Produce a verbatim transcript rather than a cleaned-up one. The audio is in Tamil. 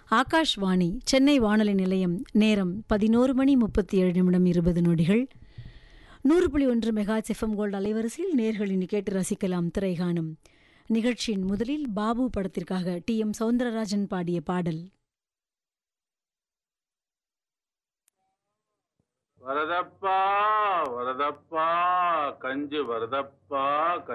ஆகாஷ்வாணி சென்னை வானொலி நிலையம். நேரம் பதினோரு மணி முப்பத்தி ஏழு நிமிடம் இருபது நொடிகள். நூறு புள்ளி ஒன்று மெகா எஃப்எம் கோல்டு அலைவரிசையில் நேர்களின் கேட்டு ரசிக்கலாம் திரைகாணும் நிகழ்ச்சியின் முதலில் பாபு படத்திற்காக டி எம் சௌந்தரராஜன் பாடிய பாடல். வரதப்பா வரதப்பா கஞ்சு வரதப்பா